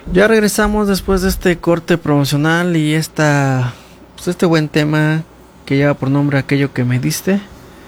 Ya regresamos después de este corte promocional y este buen tema que lleva por nombre Aquello que me diste.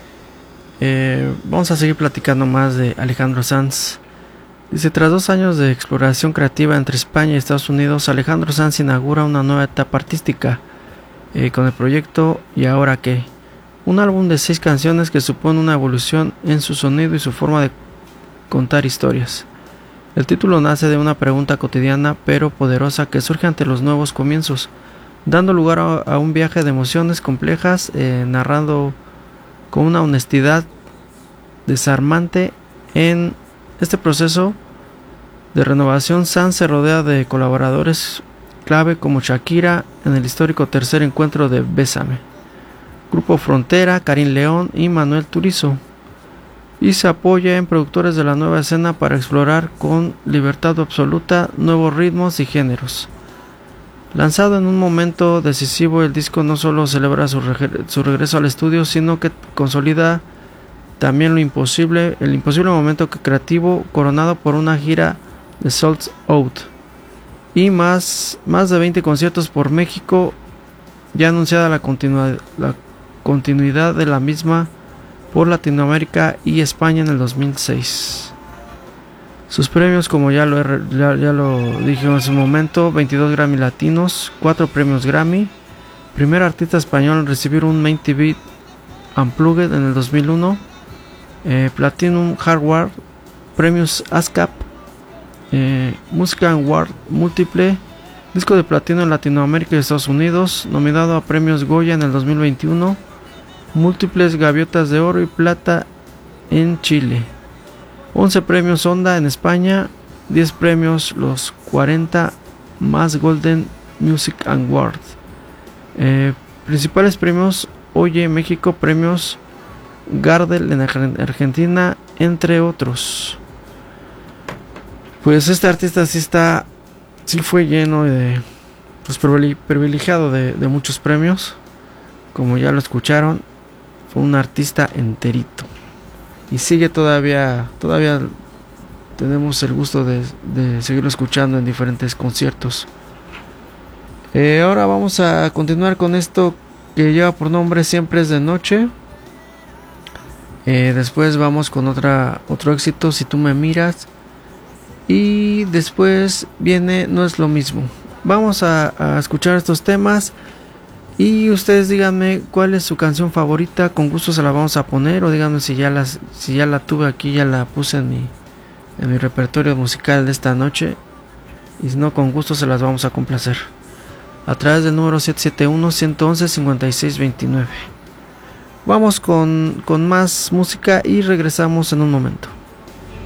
Vamos a seguir platicando más de Alejandro Sanz. Dice: tras 2 años de exploración creativa entre España y Estados Unidos, Alejandro Sanz inaugura una nueva etapa artística con el proyecto ¿Y ahora qué? Un álbum de 6 canciones que supone una evolución en su sonido y su forma de contar historias. El título nace de una pregunta cotidiana pero poderosa que surge ante los nuevos comienzos, dando lugar a un viaje de emociones complejas, narrando con una honestidad desarmante. En este proceso de renovación, Sanz se rodea de colaboradores clave como Shakira en el histórico tercer encuentro de Bésame, Grupo Frontera, Karim León y Manuel Turizo, y se apoya en productores de la nueva escena para explorar con libertad absoluta nuevos ritmos y géneros. Lanzado en un momento decisivo, el disco no solo celebra su regreso al estudio, sino que consolida también el imposible momento creativo, coronado por una gira de Sold Out y más de 20 conciertos por México, ya anunciada la continuidad de la misma por Latinoamérica y España en el 2006. Sus premios, como ya lo dije en su momento: 22 Grammy Latinos, 4 premios Grammy, primer artista español en recibir un MTV Unplugged en el 2001, Platinum Hardware, premios ASCAP, Música Award múltiple, disco de platino en Latinoamérica y Estados Unidos, nominado a premios Goya en el 2021, múltiples gaviotas de oro y plata en Chile, 11 premios Onda en España, 10 premios los 40 más Golden Music Awards, principales premios Oye México, premios Gardel en Argentina, entre otros. Pues este artista sí fue lleno de, pues, privilegiado de muchos premios. Como ya lo escucharon, fue un artista enterito y sigue todavía tenemos el gusto de seguirlo escuchando en diferentes conciertos. Ahora vamos a continuar con esto que lleva por nombre Siempre es de noche. Después vamos con otro éxito, Si tú me miras, y después viene No es lo mismo. Vamos a escuchar estos temas y ustedes díganme cuál es su canción favorita. Con gusto se la vamos a poner, o díganme si ya la tuve aquí, ya la puse en mi repertorio musical de esta noche, y si no, con gusto se las vamos a complacer a través del número 771-111-5629. Vamos con más música y regresamos en un momento.